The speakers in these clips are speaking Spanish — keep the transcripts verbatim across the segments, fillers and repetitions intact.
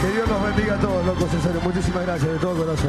Que Dios los bendiga a todos, locos, en serio. Muchísimas gracias de todo corazón.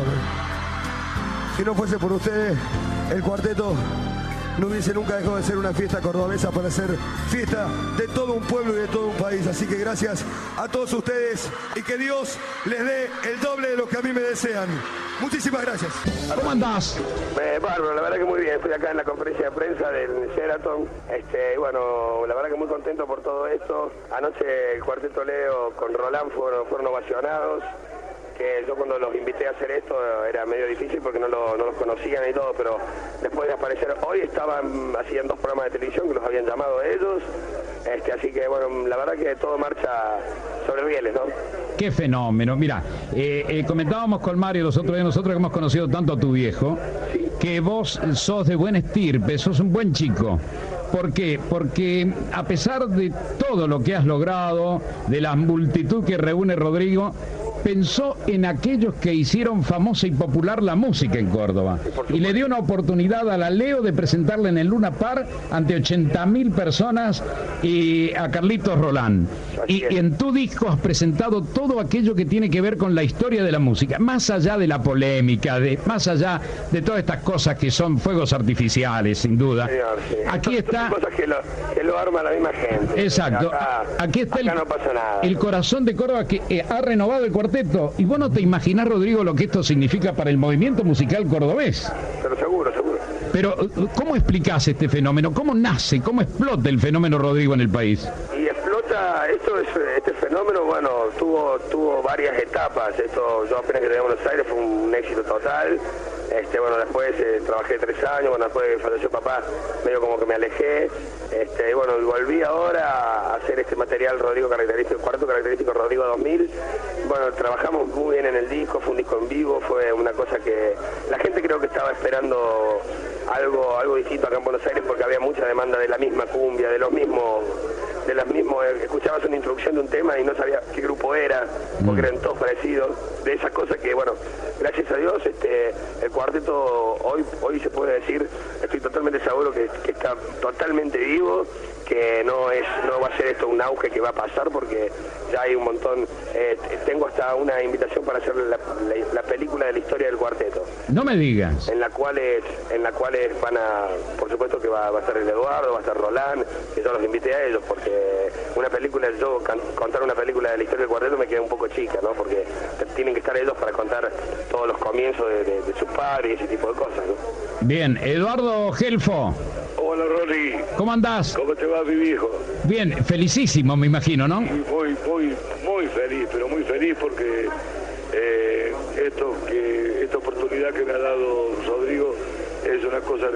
¿eh? Si no fuese por ustedes, el cuarteto no hubiese nunca dejado de ser una fiesta cordobesa para ser fiesta de todo un pueblo y de todo un país. Así que gracias a todos ustedes y que Dios les dé el doble de lo que a mí me desean. Muchísimas gracias. ¿Cómo andás? Eh, bárbaro, la verdad que muy bien. Estoy acá en la conferencia de prensa del Sheraton. Este, bueno, la verdad que muy contento por todo esto. Anoche el Cuarteto Leo con Roland fueron, fueron ovacionados. Que yo cuando los invité a hacer esto era medio difícil porque no, lo, no los conocían y todo, pero después de aparecer hoy estaban haciendo dos programas de televisión que los habían llamado ellos, este, así que bueno, la verdad que todo marcha sobre rieles, ¿no? Qué fenómeno. Mira, eh, eh, comentábamos con Mario los otros días, nosotros que hemos conocido tanto a tu viejo, sí, que vos sos de buen estirpe, sos un buen chico. ¿Por qué? Porque a pesar de todo lo que has logrado, de la multitud que reúne Rodrigo, pensó en aquellos que hicieron famosa y popular la música en Córdoba y le dio una oportunidad a la Leo de presentarla en el Luna Park ante ochenta mil personas y a Carlitos Roland. Y, y en tu disco has presentado todo aquello que tiene que ver con la historia de la música, más allá de la polémica, de más allá de todas estas cosas que son fuegos artificiales, sin duda. Señor, sí. Aquí está... Son cosas que lo, que lo arma la misma gente. Exacto. Acá, Aquí está acá el, no pasa nada. el corazón de Córdoba que eh, ha renovado el cuarteto. Y vos no te imaginás, Rodrigo, lo que esto significa para el movimiento musical cordobés. Pero seguro, seguro. Pero, ¿cómo explicás este fenómeno? ¿Cómo nace? ¿Cómo explota el fenómeno Rodrigo en el país? Y explota, esto es, este fenómeno, bueno, tuvo tuvo varias etapas. Esto, yo apenas que llegué a Buenos Aires fue un éxito total. Este, bueno, después eh, trabajé tres años, bueno, después falleció papá, medio como que me alejé. Este, y bueno, volví ahora a hacer este material Rodrigo característico, cuarto característico Rodrigo dos mil. Bueno, trabajamos muy bien en el disco, fue un disco en vivo, fue una cosa que la gente creo que estaba esperando algo algo distinto acá en Buenos Aires porque había mucha demanda de la misma cumbia, de los mismos, de los mismos, escuchabas una introducción de un tema y no sabías qué grupo era, porque eran todos parecidos, de esas cosas que, bueno, gracias a Dios, este, el cuarteto hoy hoy se puede decir, estoy totalmente seguro que, que está totalmente vivo, que no es no va a ser esto un auge que va a pasar porque ya hay un montón, eh, tengo hasta una invitación para hacer la, la, la película de la historia del cuarteto. No me digas. En la cual es, en la cual es, van a, por supuesto que va, va a estar el Eduardo, va a estar Roland, que yo los invité a ellos porque una película, yo can, contar una película de la historia del cuarteto me queda un poco chica, ¿no? Porque tienen que estar ellos para contar todos los comienzos de, de, de sus padres y ese tipo de cosas, ¿no? Bien, Eduardo Gelfo. Hola, Rory. ¿Cómo andás? ¿Cómo te va, mi viejo? Bien, felicísimo, me imagino, ¿no? Muy, muy, muy feliz, pero muy feliz porque eh, esto que esta oportunidad que me ha dado Rodrigo es una cosa